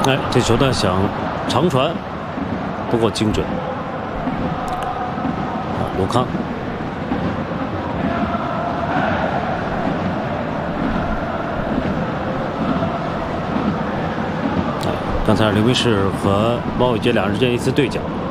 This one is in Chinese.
哎，这球呢想长传，不够精准。卢康，刚才刘宾士和毛伟杰两人之间一次对角。